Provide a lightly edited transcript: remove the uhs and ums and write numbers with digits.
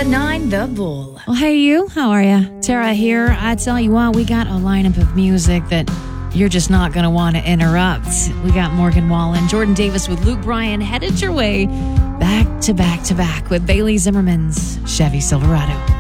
at 9, The Bull. Well, hey, you. How are you? Tara here. I tell you what, we got a lineup of music that you're just not going to want to interrupt. We got Morgan Wallen, Jordan Davis with Luke Bryan headed your way back to back to back with Bailey Zimmerman's Chevy Silverado.